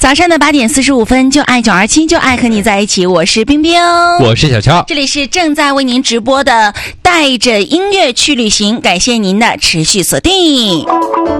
早上的8点45分，就爱927，就爱和你在一起。我是冰冰， 我是小乔， 这里是正在为您直播的带着音乐去旅行，感谢您的持续锁定。